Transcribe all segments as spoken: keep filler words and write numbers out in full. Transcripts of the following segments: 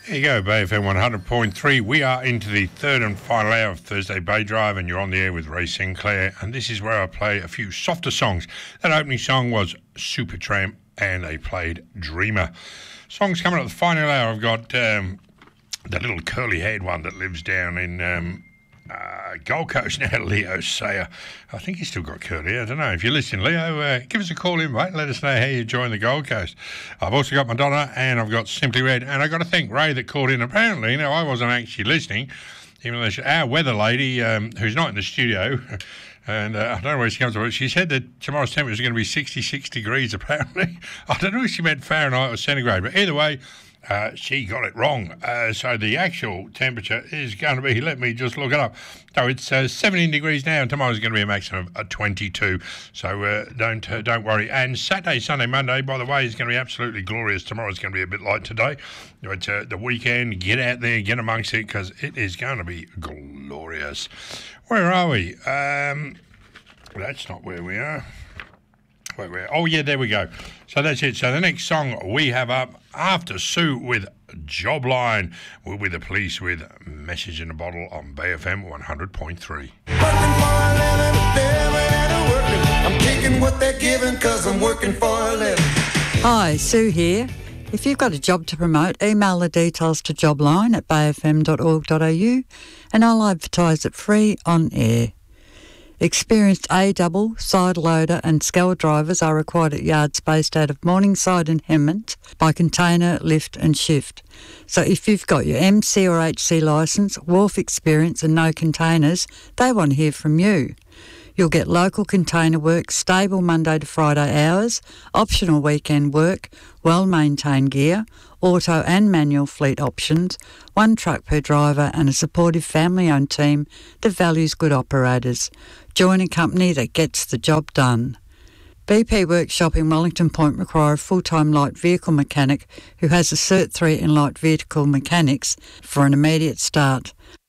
There you go, Bay F M one hundred point three. We are into the third and final hour of Thursday Bay Drive, and you're on the air with Ray Sinclair, and this is where I play a few softer songs. That opening song was Supertramp, and they played Dreamer. Songs coming up the final hour, I've got um, the little curly-haired one that lives down in um, uh, Gold Coast now, Leo Sayer. I think he's still got curly hair. I don't know. If you're listening, Leo, uh, give us a call in, mate. Let us know how you joined the Gold Coast. I've also got Madonna, and I've got Simply Red, and I've got to thank Ray that called in. Apparently, you know, I wasn't actually listening, even though she, our weather lady, um, who's not in the studio, and uh, I don't know where she comes from, but she said that tomorrow's temperature is going to be sixty-six degrees, apparently. I don't know if she meant Fahrenheit or centigrade, but either way, Uh, she got it wrong. Uh, so the actual temperature is going to be, let me just look it up. So it's uh, seventeen degrees now, and tomorrow's going to be a maximum of twenty-two. So uh, don't uh, don't worry. And Saturday, Sunday, Monday, by the way, is going to be absolutely glorious. Tomorrow's going to be a bit like today. But uh, the weekend, get out there, get amongst it, because it is going to be glorious. Where are we? Um, that's not where we are. Wait, wait. Oh, yeah, there we go. So that's it. So the next song we have up, After Sue with Jobline. We'll be the police with Message in a Bottle on Bay F M one hundred point three. Working for a living, living and working. I'm taking what they're giving because I'm working for a living. Hi, Sue here. If you've got a job to promote, email the details to jobline at bay f m dot org dot a u and I'll advertise it free on air. Experienced A-double, side loader and scour drivers are required at yards based out of Morningside and Hemmant by container, lift and shift. So if you've got your M C or H C licence, wharf experience and no containers, they want to hear from you. You'll get local container work, stable Monday to Friday hours, optional weekend work, well-maintained gear, auto and manual fleet options, one truck per driver and a supportive family-owned team that values good operators. Join a company that gets the job done. B P Workshop in Wellington Point require a full-time light vehicle mechanic who has a Cert three in light vehicle mechanics for an immediate start.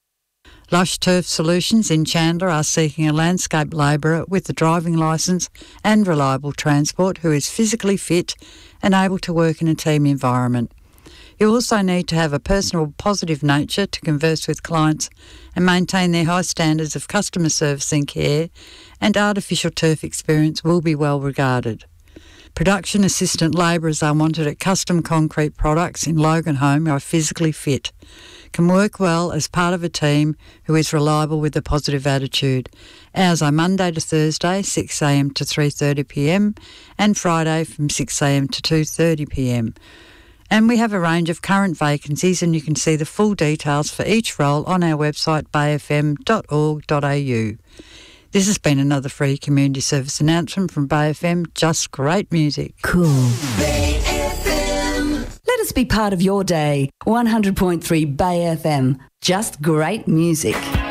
Lush Turf Solutions in Chandler are seeking a landscape labourer with a driving licence and reliable transport who is physically fit and able to work in a team environment. You also need to have a personal, positive nature to converse with clients and maintain their high standards of customer service and care, and artificial turf experience will be well regarded. Production assistant labourers are wanted at Custom Concrete Products in Loganholme who are physically fit, can work well as part of a team who is reliable with a positive attitude. Hours are Monday to Thursday, six a m to three thirty p m and Friday from six a m to two thirty p m. And we have a range of current vacancies, and you can see the full details for each role on our website bay f m dot org dot a u. This has been another free community service announcement from Bay F M. Just great music. Cool. Bay F M. Let us be part of your day. one hundred point three Bay F M. Just great music.